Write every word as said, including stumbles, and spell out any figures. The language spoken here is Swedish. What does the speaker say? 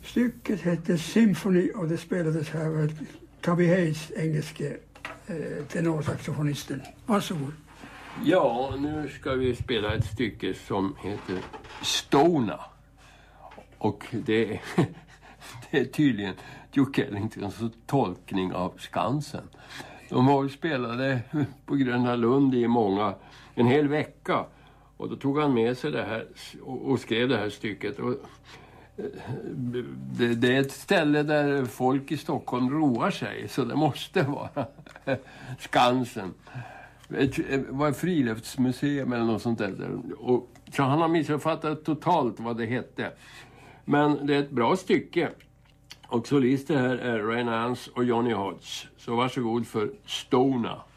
Stycket hette Symphony och det spelades här av Cubby Hayes, engelske eh, tenorsaxofonisten. Varsågod. Ja, nu ska vi spela ett stycke som heter Stona. Och det är, det är tydligen Duke Ellingtons tolkning av Skansen. De var ju spelade på Gröna Lund i många, en hel vecka. Och då tog han med sig det här och skrev det här stycket. Och det, det är ett ställe där folk i Stockholm roar sig, så det måste vara Skansen. Det var ett friluftsmuseum eller något sånt där. Och, så han har missuppfattat totalt vad det hette. Men det är ett bra stycke. Och solister här är Ray Nance och Johnny Hodge. Så varsågod för Stona.